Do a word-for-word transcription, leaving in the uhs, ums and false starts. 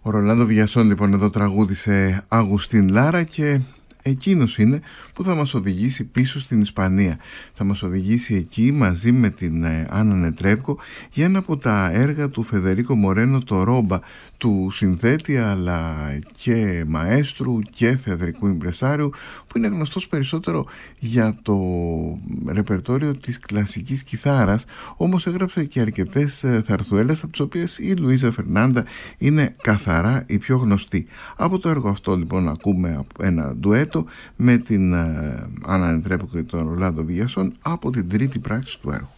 Ο Ρολάντο Βιασόν λοιπόν εδώ τραγούδισε Αγουστίν Λάρα και εκείνος είναι που θα μας οδηγήσει πίσω στην Ισπανία. Θα μας οδηγήσει εκεί μαζί με την Άννα Νετρέπκο για ένα από τα έργα του Φεδερίκο Μορένο, το Ρόμπα, του συνθέτη αλλά και μαέστρου και θεατρικού ιμπρεσάριου, που είναι γνωστός περισσότερο για το ρεπερτόριο της κλασικής κιθάρας, όμως έγραψε και αρκετές θαρθουέλες, από τις οποίες η Λουίζα Φερνάντα είναι καθαρά η πιο γνωστή. Από το έργο αυτό λοιπόν ακούμε ένα ντουέτο με την Άννα Νετρέπκο και τον Ρολάντο Βιασόν από την τρίτη πράξη του έργου.